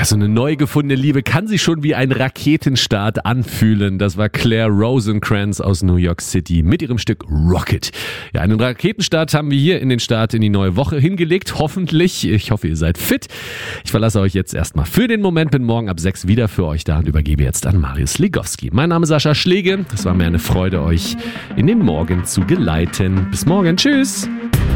Ja, so eine neu gefundene Liebe kann sich schon wie ein Raketenstart anfühlen. Das war Claire Rosencrantz aus New York City mit ihrem Stück Rocket. Ja, einen Raketenstart haben wir hier in den Start in die neue Woche hingelegt. Hoffentlich. Ich hoffe, ihr seid fit. Ich verlasse euch jetzt erstmal für den Moment. Bin morgen ab 6 wieder für euch da und übergebe jetzt an Marius Ligowski. Mein Name ist Sascha Schläge. Es war mir eine Freude, euch in den Morgen zu geleiten. Bis morgen. Tschüss.